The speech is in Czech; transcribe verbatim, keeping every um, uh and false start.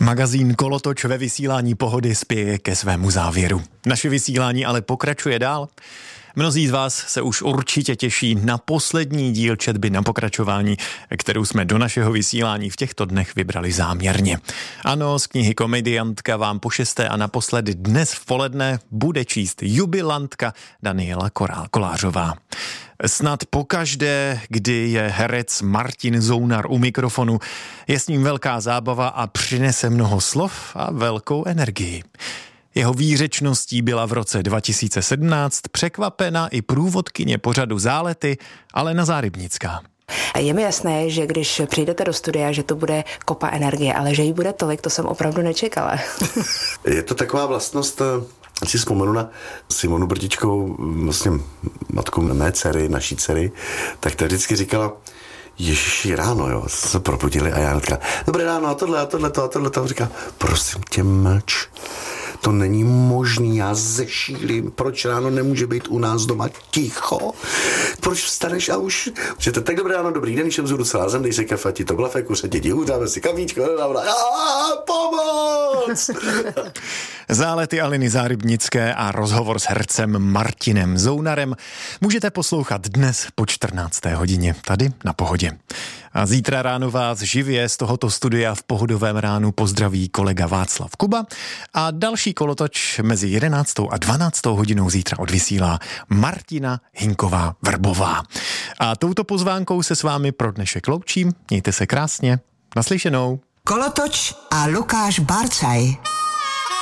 Magazín Kolotoč ve vysílání Pohody spěje ke svému závěru. Naše vysílání ale pokračuje dál. Mnozí z vás se už určitě těší na poslední díl četby na pokračování, kterou jsme do našeho vysílání v těchto dnech vybrali záměrně. Ano, z knihy Komediantka vám po šesté a naposled dnes v poledne bude číst jubilantka Daniela Kolářová. Snad pokaždé, kdy je herec Martin Zounar u mikrofonu, je s ním velká zábava a přinese mnoho slov a velkou energii. Jeho výřečností byla v roce dva tisíce sedmnáct překvapena i průvodkyně pořadu Zálety Alena Zárybnická. Je mi jasné, že když přijdete do studia, že to bude kopa energie, ale že jí bude tolik, to jsem opravdu nečekala. Je to taková vlastnost, si vzpomenu na Simonu Brtičkovou, vlastně matku mé dcery, naší dcery, tak ta vždycky říkala: Ježiši, ráno, jo, se probudili a já říkala: dobré ráno, a tohle, a tohle, a tohle, a říká: prosím tě, mlč. To není možný, já zešílím, proč ráno nemůže být u nás doma ticho? Proč vstaneš a už... Že to tak dobré ráno, dobrý den, všem zůru celá zem, dej si kafe, ti to blefe, se děti, dáme si kavíčko, dáme, pomoc! Zálety Aleny Zárybnické a rozhovor s hercem Martinem Zounarem můžete poslouchat dnes po čtrnácté hodině tady na Pohodě. A zítra ráno vás živě z tohoto studia v Pohodovém ránu pozdraví kolega Václav Kuba a další kolotoč mezi jedenáctou a dvanáctou hodinou zítra odvysílá Martina Hinková-Vrbová. A touto pozvánkou se s vámi pro dnešek loučím. Mějte se krásně. Naslyšenou. Kolotoč a Lukáš Barcaj.